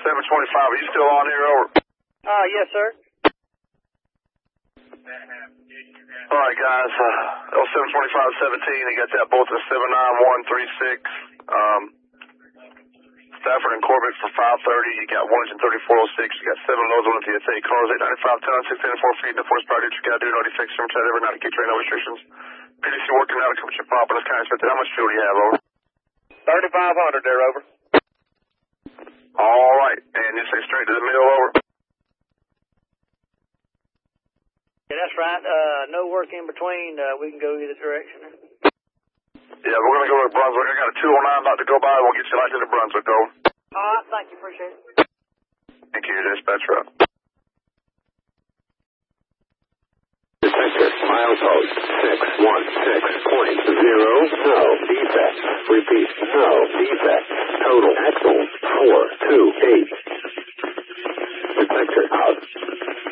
725, are you still on here, over? Yes, sir. Alright, guys, L725-17, they got that both at 79136, Stafford and Corbett for 530, you got 1 engine 3406, you got 7 loads on the TSA, cars 895 tons, 684 feet, the force project, you got to do no defects, from chat every night, keep train, no restrictions. PDC working out, a couple of pop, and it's kind of expected. How much fuel do you have, over? 3,500 there, over. Alright, and you say straight to the middle, over? Yeah, that's right. No work in between. We can go either direction. Yeah, we're going to go to Brunswick. I got a 209 about to go by. We'll get you lights into Brunswick, over. All right, thank you. Appreciate it. Thank you, dispatch route. Detector, milepost 616.0, no defect. Repeat, no defect. Total axle 428. Detector out.